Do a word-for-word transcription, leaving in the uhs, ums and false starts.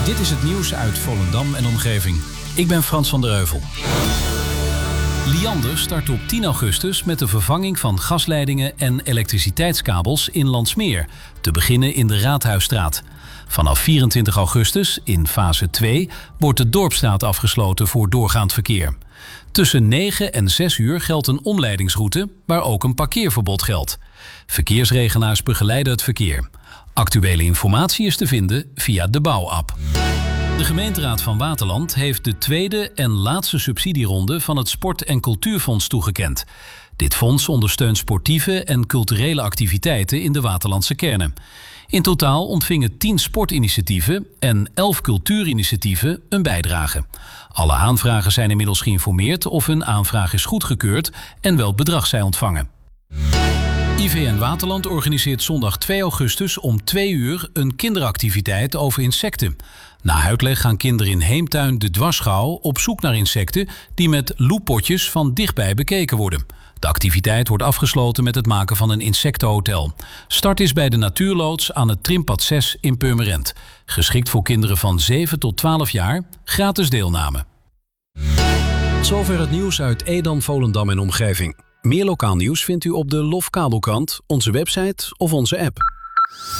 Dit is het nieuws uit Volendam en omgeving. Ik ben Frans van der Heuvel. Liander start op tien augustus met de vervanging van gasleidingen en elektriciteitskabels in Landsmeer, te beginnen in de Raadhuisstraat. Vanaf vierentwintig augustus, in fase twee, wordt de Dorpsstraat afgesloten voor doorgaand verkeer. Tussen negen en zes uur geldt een omleidingsroute, waar ook een parkeerverbod geldt. Verkeersregelaars begeleiden het verkeer. Actuele informatie is te vinden via de Bouwapp. De gemeenteraad van Waterland heeft de tweede en laatste subsidieronde van het Sport- en Cultuurfonds toegekend. Dit fonds ondersteunt sportieve en culturele activiteiten in de Waterlandse kernen. In totaal ontvingen tien sportinitiatieven en elf cultuurinitiatieven een bijdrage. Alle aanvragen zijn inmiddels geïnformeerd of hun aanvraag is goedgekeurd en welk bedrag zij ontvangen. I V N Waterland organiseert zondag twee augustus om twee uur een kinderactiviteit over insecten. Na uitleg gaan kinderen in Heemtuin de Dwarsschouw op zoek naar insecten die met loeppotjes van dichtbij bekeken worden. De activiteit wordt afgesloten met het maken van een insectenhotel. Start is bij de Natuurloods aan het Trimpad zes in Purmerend. Geschikt voor kinderen van zeven tot twaalf jaar, gratis deelname. Zover het nieuws uit Edam, Volendam en omgeving. Meer lokaal nieuws vindt u op de Lof Kabelkrant, onze website of onze app.